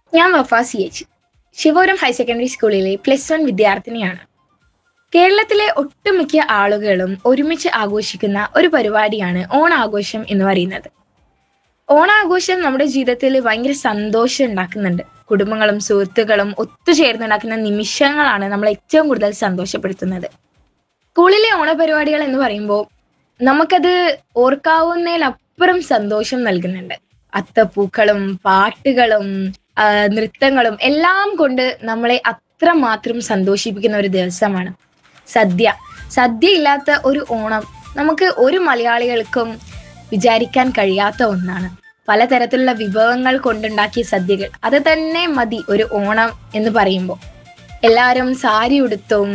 ഞാൻ Wafa CH, Sivapuram higher secondary സ്കൂളിലെ +1 വിദ്യാർത്ഥിനിയാണ്. കേരളത്തിലെ ഒട്ടുമിക്ക ആളുകളും ഒരുമിച്ച് ആഘോഷിക്കുന്ന ഒരു പരിപാടിയാണ് ഓണാഘോഷം എന്ന് പറയുന്നത്. ഓണാഘോഷം നമ്മുടെ ജീവിതത്തിൽ ഭയങ്കര സന്തോഷം ഉണ്ടാക്കുന്നുണ്ട്. കുടുംബങ്ങളും സുഹൃത്തുക്കളും ഒത്തുചേർന്നുണ്ടാക്കുന്ന നിമിഷങ്ങളാണ് നമ്മളെ ഏറ്റവും കൂടുതൽ സന്തോഷപ്പെടുത്തുന്നത്. സ്കൂളിലെ ഓണപരിപാടികൾ എന്ന് പറയുമ്പോൾ നമുക്കത് ഓർക്കാവുന്നതിലപ്പുറം സന്തോഷം നൽകുന്നുണ്ട്. അത്തപ്പൂക്കളും പാട്ടുകളും നൃത്തങ്ങളും എല്ലാം കൊണ്ട് നമ്മളെ അത്രമാത്രം സന്തോഷിപ്പിക്കുന്ന ഒരു ദിവസമാണ് സദ്യ. സദ്യ ഇല്ലാത്ത ഒരു ഓണം നമുക്ക് ഒരു മലയാളികൾക്കും വിചാരിക്കാൻ കഴിയാത്ത ഒന്നാണ്. പലതരത്തിലുള്ള വിഭവങ്ങൾ കൊണ്ടുണ്ടാക്കിയ സദ്യകൾ, അത് തന്നെ മതി ഒരു ഓണം എന്ന് പറയുമ്പോൾ. എല്ലാവരും സാരി ഉടുത്തും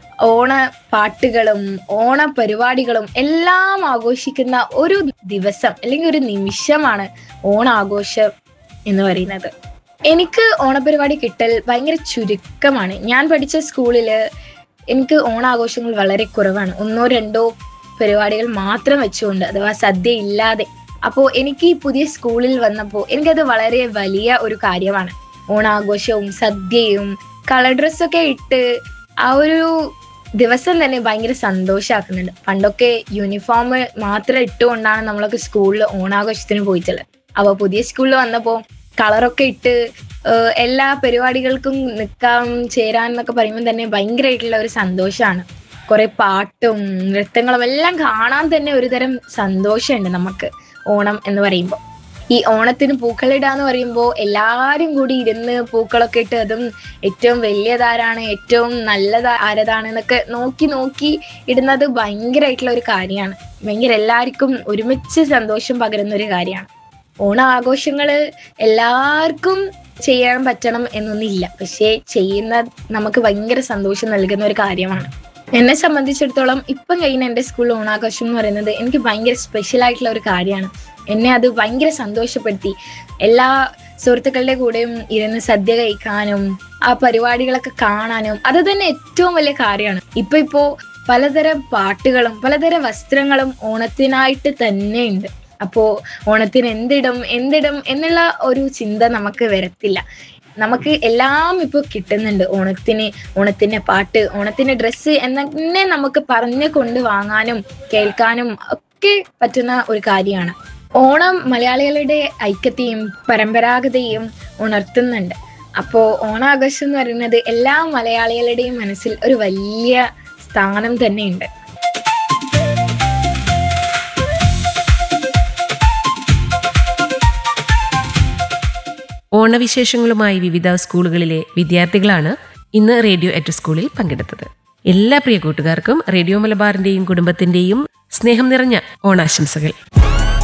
ഓണ പാട്ടുകളും ഓണ പരിപാടികളും എല്ലാം ആഘോഷിക്കുന്ന ഒരു ദിവസം അല്ലെങ്കിൽ ഒരു നിമിഷമാണ് ഓണാഘോഷം എന്ന് പറയുന്നത്. എനിക്ക് ഓണപരിപാടി കിട്ടൽ ഭയങ്കര ചുരുക്കമാണ്. ഞാൻ പഠിച്ച സ്കൂളില് എനിക്ക് ഓണാഘോഷങ്ങൾ വളരെ കുറവാണ്. 1-2 പരിപാടികൾ മാത്രം വെച്ചുകൊണ്ട്, അഥവാ സദ്യ ഇല്ലാതെ. അപ്പോൾ എനിക്ക് ഈ പുതിയ സ്കൂളിൽ വന്നപ്പോൾ എനിക്കത് വളരെ വലിയ ഒരു കാര്യമാണ്. ഓണാഘോഷവും സദ്യയും കളർ ഡ്രസ്സൊക്കെ ഇട്ട് ആ ഒരു ദിവസം തന്നെ ഭയങ്കര സന്തോഷമാക്കുന്നുണ്ട്. പണ്ടൊക്കെ യൂണിഫോം മാത്രം ഇട്ടുകൊണ്ടാണ് നമ്മളൊക്കെ സ്കൂളിൽ ഓണാഘോഷത്തിന് പോയിട്ടുള്ളത്. അപ്പോൾ പുതിയ സ്കൂളിൽ വന്നപ്പോൾ കളറൊക്കെ ഇട്ട് എല്ലാ പരിപാടികൾക്കും നിൽക്കാം ചേരാൻ എന്നൊക്കെ പറയുമ്പോൾ തന്നെ ഭയങ്കരമായിട്ടുള്ള ഒരു സന്തോഷമാണ്. കുറെ പാട്ടും നൃത്തങ്ങളും എല്ലാം കാണാൻ തന്നെ ഒരുതരം സന്തോഷമുണ്ട് നമുക്ക് ഓണം എന്ന് പറയുമ്പോൾ. ഈ ഓണത്തിന് പൂക്കളിടാന്ന് പറയുമ്പോൾ എല്ലാവരും കൂടി ഇരുന്ന് പൂക്കളൊക്കെ ഇട്ട്, അതും ഏറ്റവും വലിയതാരാണ്, ഏറ്റവും നല്ലത് ആരതാണ് എന്നൊക്കെ നോക്കി നോക്കി ഇടുന്നത് ഭയങ്കരമായിട്ടുള്ള ഒരു കാര്യമാണ്. ഭയങ്കര എല്ലാവർക്കും ഒരുമിച്ച് സന്തോഷം പകരുന്ന ഒരു കാര്യമാണ്. ഓണാഘോഷങ്ങൾ എല്ലാവർക്കും ചെയ്യാൻ പറ്റണം എന്നൊന്നുമില്ല, പക്ഷേ ചെയ്യുന്ന നമുക്ക് ഭയങ്കര സന്തോഷം നൽകുന്ന ഒരു കാര്യമാണ്. എന്നെ സംബന്ധിച്ചിടത്തോളം ഇപ്പം കഴിയുന്ന എൻ്റെ സ്കൂൾ ഓണാഘോഷം എന്ന് പറയുന്നത് എനിക്ക് ഭയങ്കര സ്പെഷ്യൽ ആയിട്ടുള്ള ഒരു കാര്യമാണ്. എന്നെ അത് ഭയങ്കര സന്തോഷപ്പെടുത്തി. എല്ലാ സുഹൃത്തുക്കളുടെ കൂടെയും ഇരുന്ന് സദ്യ കഴിക്കാനും ആ പരിപാടികളൊക്കെ കാണാനും അത് തന്നെ ഏറ്റവും വലിയ കാര്യമാണ്. ഇപ്പോ പലതരം പാട്ടുകളും പലതരം വസ്ത്രങ്ങളും ഓണത്തിനായിട്ട് തന്നെ ഉണ്ട്. അപ്പോൾ ഓണത്തിന് എന്തിടും എന്നുള്ള ഒരു ചിന്ത നമുക്ക് വരത്തില്ല. നമുക്ക് എല്ലാം ഇപ്പോൾ കിട്ടുന്നുണ്ട്. ഓണത്തിന് പാട്ട്, ഓണത്തിന് ഡ്രസ്സ് എന്നെ നമുക്ക് പറഞ്ഞു കൊണ്ട് വാങ്ങാനും കേൾക്കാനും ഒക്കെ പറ്റുന്ന ഒരു കാര്യമാണ്. ഓണം മലയാളികളുടെ ഐക്യത്തെയും പരമ്പരാഗതയും ഉണർത്തുന്നുണ്ട്. അപ്പോൾ ഓണാഘോഷം എന്ന് പറയുന്നത് എല്ലാ മലയാളികളുടെയും മനസ്സിൽ ഒരു വലിയ സ്ഥാനം തന്നെയുണ്ട്. ഓണവിശേഷങ്ങളുമായി വിവിധ സ്കൂളുകളിലെ വിദ്യാർത്ഥികളാണ് ഇന്ന് റേഡിയോ എറ്റ് സ്കൂളിൽ പങ്കെടുത്തത്. എല്ലാ പ്രിയ കൂട്ടുകാർക്കും റേഡിയോ മലബാറിന്റെയും കുടുംബത്തിന്റെയും സ്നേഹം നിറഞ്ഞ ഓണാശംസകൾ.